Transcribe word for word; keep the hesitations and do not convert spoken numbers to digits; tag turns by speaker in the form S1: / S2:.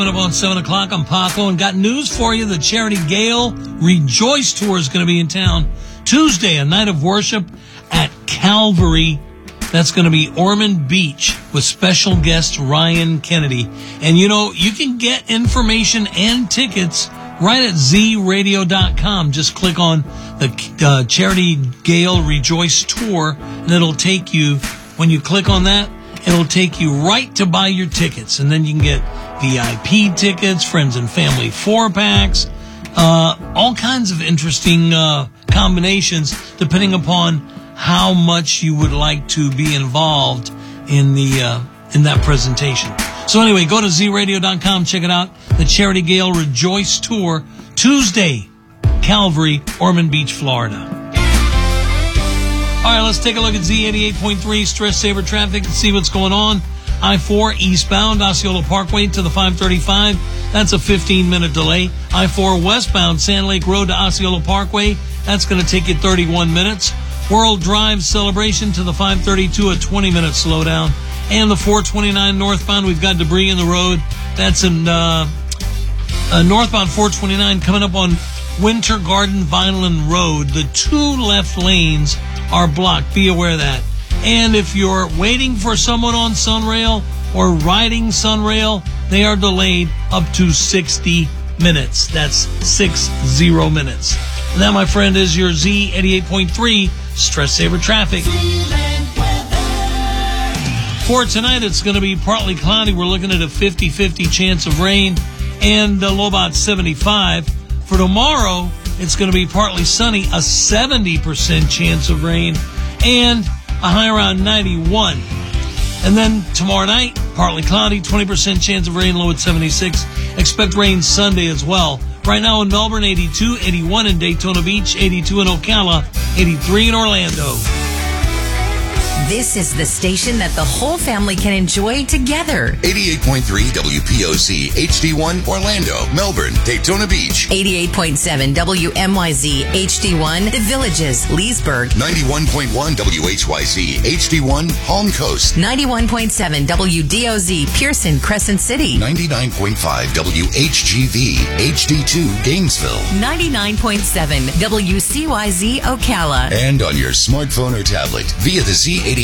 S1: Coming up on seven o'clock, I'm Paco, and got news for you. The Charity Gale Rejoice Tour is going to be in town Tuesday, a night of worship at Calvary. That's going to be Ormond Beach with special guest Ryan Kennedy. And, you know, you can get information and tickets right at z radio dot com. Just click on the uh, Charity Gale Rejoice Tour, and it'll take you, when you click on that, it'll take you right to buy your tickets. And then you can get V I P tickets, friends and family four-packs, uh, all kinds of interesting uh, combinations depending upon how much you would like to be involved in the uh, in that presentation. So anyway, go to z radio dot com, check it out. The Charity Gale Rejoice Tour, Tuesday, Calvary, Ormond Beach, Florida. All right, let's take a look at Z eighty-eight point three Stress Saver Traffic and see what's going on. I four eastbound, Osceola Parkway to the five thirty-five. That's a fifteen-minute delay. I four westbound, Sand Lake Road to Osceola Parkway. That's going to take you thirty-one minutes. World Drive Celebration to the five thirty-two, a twenty-minute slowdown. And the four twenty-nine northbound, we've got debris in the road. That's in uh, uh, northbound four twenty-nine coming up on Winter Garden Vineland Road. The two left lanes are blocked. Be aware of that. And if you're waiting for someone on Sunrail or riding Sunrail, they are delayed up to sixty minutes. That's six zero minutes. And that, my friend, is your Z eighty-eight point three Stress Saver Traffic. For tonight, it's going to be partly cloudy. We're looking at a fifty-fifty chance of rain and a low about seventy-five. For tomorrow, it's going to be partly sunny, a seventy percent chance of rain, and a high around ninety-one. And then tomorrow night, partly cloudy, twenty percent chance of rain, low at seventy-six. Expect rain Sunday as well. Right now in Melbourne, eighty-two, eighty-one in Daytona Beach, eighty-two in Ocala, eighty-three in Orlando.
S2: This is the station that the whole family can enjoy together.
S3: eighty-eight point three W P O C H D one Orlando, Melbourne, Daytona Beach.
S2: eighty-eight point seven W M Y Z H D one The Villages, Leesburg.
S3: ninety-one point one W H Y Z H D one Palm Coast.
S2: ninety-one point seven W D O Z Pearson, Crescent City.
S3: ninety-nine point five W H G V H D two Gainesville.
S2: ninety-nine point seven W C Y Z Ocala.
S3: And on your smartphone or tablet via the Z eighty